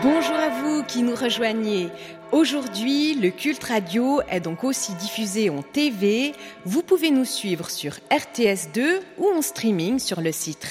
Bonjour à vous qui nous rejoignez. Aujourd'hui, le culte radio est donc aussi diffusé en TV. Vous pouvez nous suivre sur RTS2 ou en streaming sur le site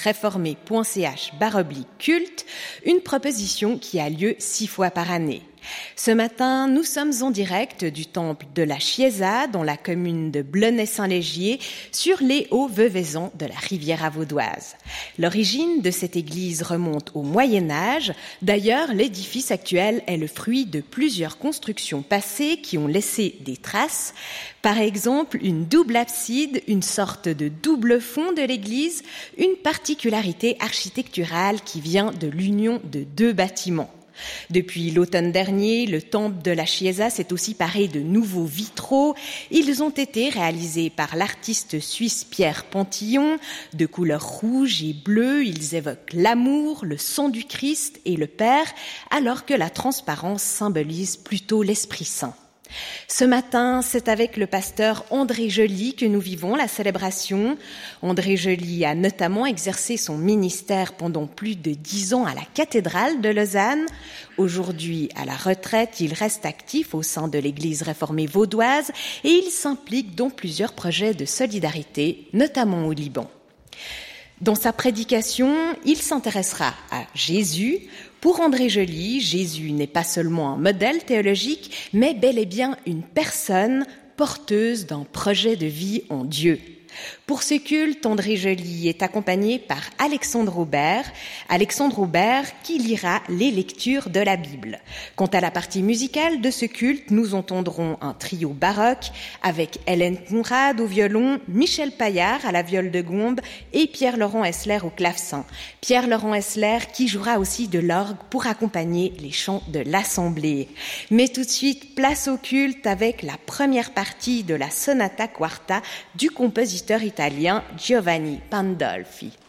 réformé.ch/culte, une proposition qui a lieu 6 fois par année. Ce matin, nous sommes en direct du temple de la Chiesa, dans la commune de Blenay-Saint-Légier, sur les hauts Veuvaisans de la Riviera vaudoise. L'origine de cette église remonte au Moyen-Âge. D'ailleurs, l'édifice actuel est le fruit de plusieurs constructions passées qui ont laissé des traces. Par exemple, une double abside, une sorte de double fond de l'église, une particularité architecturale qui vient de l'union de deux bâtiments. Depuis l'automne dernier, le temple de la Chiesa s'est aussi paré de nouveaux vitraux. Ils ont été réalisés par l'artiste suisse Pierre Pantillon. De couleur rouge et bleue, ils évoquent l'amour, le sang du Christ et le Père, alors que la transparence symbolise plutôt l'Esprit Saint. Ce matin, c'est avec le pasteur André Joly que nous vivons la célébration. André Joly a notamment exercé son ministère pendant plus de 10 ans à la cathédrale de Lausanne. Aujourd'hui, à la retraite, il reste actif au sein de l'Église réformée vaudoise et il s'implique dans plusieurs projets de solidarité, notamment au Liban. Dans sa prédication, il s'intéressera à Jésus. Pour André Joly, Jésus n'est pas seulement un modèle théologique, mais bel et bien une personne porteuse d'un projet de vie en Dieu. Pour ce culte, André Joly est accompagné par Alexandre Aubert. Alexandre Aubert qui lira les lectures de la Bible. Quant à la partie musicale de ce culte, nous entendrons un trio baroque avec Hélène Conrad au violon, Michel Paillard à la viole de gombe et Pierre-Laurent Hessler au clavecin. Pierre-Laurent Hessler qui jouera aussi de l'orgue pour accompagner les chants de l'Assemblée. Mais tout de suite, place au culte avec la première partie de la Sonata Quarta du compositeur italien Giovanni Pandolfi.